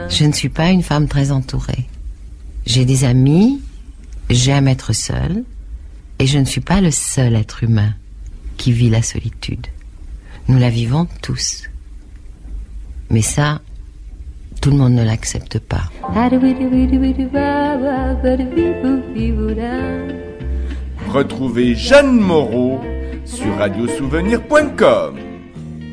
Je ne suis pas une femme très entourée. J'ai des amis, j'aime être seule, et je ne suis pas le seul être humain qui vit la solitude. Nous la vivons tous. Mais ça, tout le monde ne l'accepte pas. Retrouvez Jeanne Moreau sur radiosouvenir.com.